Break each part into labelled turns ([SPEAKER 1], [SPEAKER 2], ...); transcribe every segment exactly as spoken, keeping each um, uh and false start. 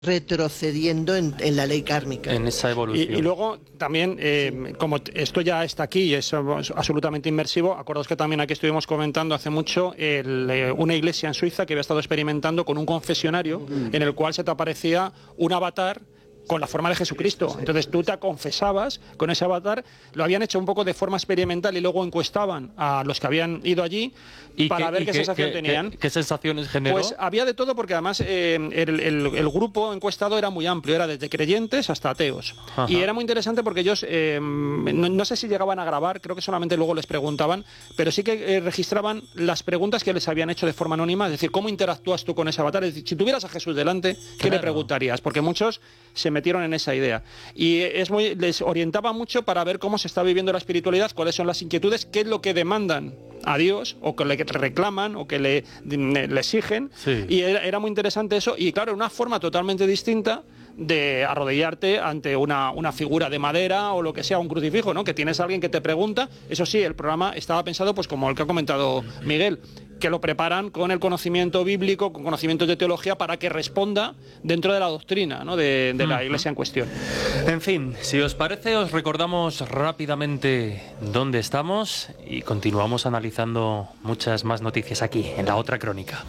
[SPEAKER 1] retrocediendo en, en la ley kármica.
[SPEAKER 2] En esa evolución.
[SPEAKER 3] Y, y luego también, eh, como esto ya está aquí y es absolutamente inmersivo, acordaos que también aquí estuvimos comentando hace mucho el, eh, una iglesia en Suiza que había estado experimentando con un confesionario mm. en el cual se te aparecía un avatar con la forma de Jesucristo. Entonces tú te confesabas con ese avatar, lo habían hecho un poco de forma experimental y luego encuestaban a los que habían ido allí ¿Y para qué, ver qué, qué sensación qué,
[SPEAKER 2] tenían. ¿Qué, qué sensaciones generó?
[SPEAKER 3] Pues había de todo porque además eh, el, el, el grupo encuestado era muy amplio, era desde creyentes hasta ateos. Ajá. Y era muy interesante porque ellos, eh, no, no sé si llegaban a grabar, creo que solamente luego les preguntaban, pero sí que eh, registraban las preguntas que les habían hecho de forma anónima, es decir, ¿cómo interactúas tú con ese avatar? Es decir, si tuvieras a Jesús delante, ¿qué claro. le preguntarías? Porque muchos se metieron en esa idea. Y es muy, les orientaba mucho para ver cómo se está viviendo la espiritualidad, cuáles son las inquietudes, qué es lo que demandan a Dios, o que le reclaman, o que le, le exigen. Sí. Y era, era muy interesante eso. Y claro, una forma totalmente distinta de arrodillarte ante una, una figura de madera o lo que sea, un crucifijo, ¿no? Que tienes a alguien que te pregunta. Eso sí, el programa estaba pensado, pues como el que ha comentado Miguel, que lo preparan con el conocimiento bíblico, con conocimientos de teología, para que responda dentro de la doctrina, ¿no? de, de la iglesia en cuestión.
[SPEAKER 2] En fin, si os parece, os recordamos rápidamente dónde estamos y continuamos analizando muchas más noticias aquí, en La Otra Crónica.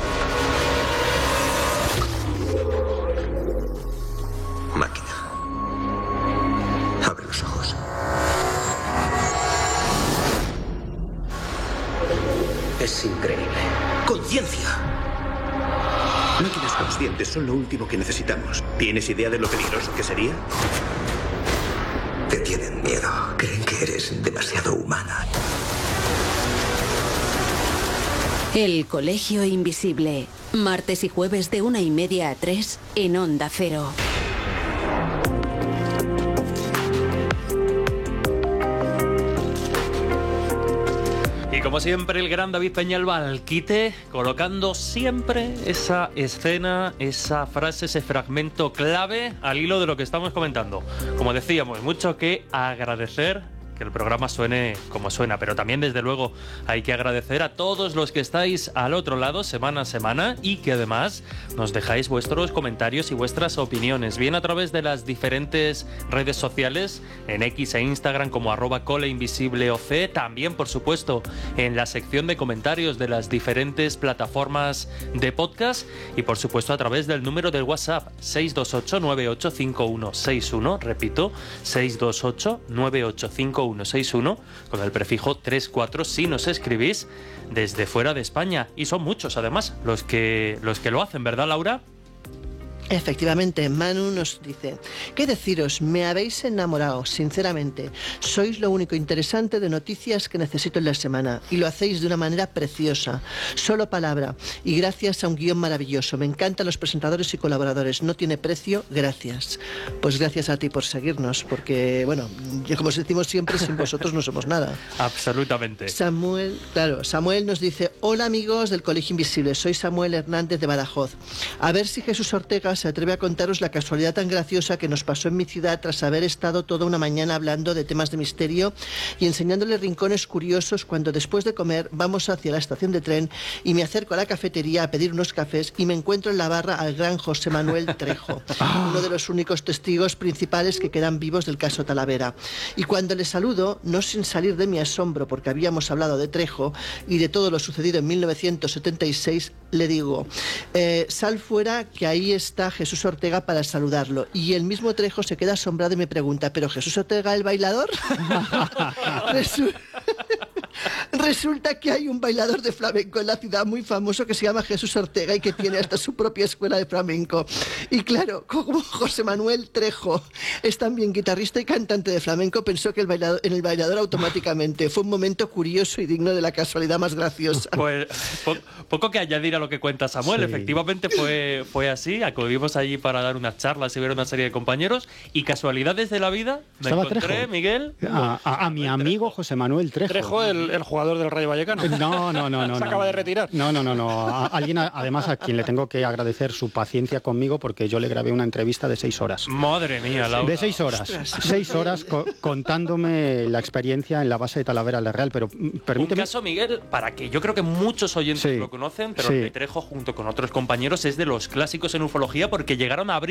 [SPEAKER 4] Máquina. Abre los ojos. Es increíble. ¡Conciencia! Máquinas conscientes son lo último que necesitamos. ¿Tienes idea de lo peligroso que sería? Te tienen miedo. Creen que eres demasiado humana.
[SPEAKER 5] El Colegio Invisible. Martes y jueves de una y media a tres en Onda Cero.
[SPEAKER 2] Y como siempre, el gran David Peñalba al quite, colocando siempre esa escena, esa frase, ese fragmento clave al hilo de lo que estamos comentando. Como decíamos, mucho que agradecer que el programa suene como suena, pero también desde luego hay que agradecer a todos los que estáis al otro lado semana a semana y que además nos dejáis vuestros comentarios y vuestras opiniones, bien a través de las diferentes redes sociales, en X e Instagram como arroba coleinvisibleoc, también por supuesto en la sección de comentarios de las diferentes plataformas de podcast y por supuesto a través del número del WhatsApp seis dos ocho nueve ocho cinco uno seis uno, repito, seis dos ocho nueve ocho cinco uno seis uno con el prefijo treinta y cuatro si nos escribís desde fuera de España, y son muchos además los que los que lo hacen, ¿verdad, Laura?
[SPEAKER 1] Efectivamente, Manu nos dice: ¿qué deciros? Me habéis enamorado, sinceramente. Sois lo único interesante de noticias que necesito en la semana y lo hacéis de una manera preciosa. Solo palabra y gracias a un guión maravilloso. Me encantan los presentadores y colaboradores. No tiene precio, gracias. Pues gracias a ti por seguirnos, porque, bueno, como os decimos siempre, sin vosotros no somos nada.
[SPEAKER 2] Absolutamente.
[SPEAKER 1] Samuel, claro, Samuel nos dice: hola amigos del Colegio Invisible, soy Samuel Hernández de Badajoz. A ver si Jesús Ortega se atreve a contaros la casualidad tan graciosa que nos pasó en mi ciudad tras haber estado toda una mañana hablando de temas de misterio y enseñándole rincones curiosos, cuando después de comer vamos hacia la estación de tren y me acerco a la cafetería a pedir unos cafés y me encuentro en la barra al gran José Manuel Trejo, uno de los únicos testigos principales que quedan vivos del caso Talavera. Y cuando le saludo, no sin salir de mi asombro porque habíamos hablado de Trejo y de todo lo sucedido en mil novecientos setenta y seis, le digo: eh, sal fuera, que ahí está Jesús Ortega para saludarlo. Y el mismo Trejo se queda asombrado y me pregunta: ¿pero Jesús Ortega el bailador? Resu- Resulta que hay un bailador de flamenco en la ciudad muy famoso que se llama Jesús Ortega y que tiene hasta su propia escuela de flamenco. Y claro, como José Manuel Trejo es también guitarrista y cantante de flamenco, pensó que el bailador, en el bailador automáticamente. Fue un momento curioso y digno de la casualidad más graciosa.
[SPEAKER 2] Pues po- poco que añadir a lo que cuenta Samuel. Sí. Efectivamente fue, fue así. Acudimos allí para dar unas charlas y ver una serie de compañeros y casualidades de la vida me
[SPEAKER 6] Estaba
[SPEAKER 2] encontré,
[SPEAKER 6] Trejo.
[SPEAKER 2] Miguel,
[SPEAKER 6] A, a, a mi amigo José Manuel Trejo.
[SPEAKER 3] Trejo, el, el jugador jugador del Rayo Vallecano.
[SPEAKER 6] No, no, no, no.
[SPEAKER 3] Se
[SPEAKER 6] no,
[SPEAKER 3] acaba
[SPEAKER 6] no.
[SPEAKER 3] de retirar.
[SPEAKER 6] No, no, no, no. A- alguien, a- además, a quien le tengo que agradecer su paciencia conmigo, porque yo le grabé una entrevista de seis horas.
[SPEAKER 2] Madre mía, Laura.
[SPEAKER 6] De seis horas. Seis horas co- contándome la experiencia en la base de Talavera la Real, pero mm,
[SPEAKER 2] Un
[SPEAKER 6] permíteme...
[SPEAKER 2] caso, Miguel, para que yo creo que muchos oyentes
[SPEAKER 6] Sí,
[SPEAKER 2] lo conocen, pero
[SPEAKER 6] sí.
[SPEAKER 2] el Petrejo junto con otros compañeros es de los clásicos en ufología porque llegaron a abrir